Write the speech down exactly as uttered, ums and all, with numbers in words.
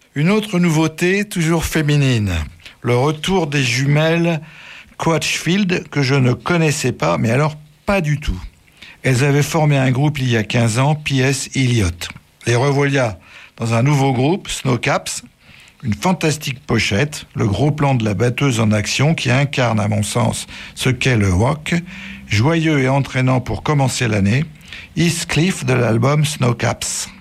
Une autre nouveauté, toujours féminine. Le retour des jumelles Crutchfield, que je ne connaissais pas, mais alors pas du tout. Elles avaient formé un groupe il y a quinze ans, P S. Elliott. Les revoilà dans un nouveau groupe, Snowcaps. Une fantastique pochette, le gros plan de la batteuse en action qui incarne à mon sens ce qu'est le rock, joyeux et entraînant pour commencer l'année, Heathcliff de l'album Snowcaps.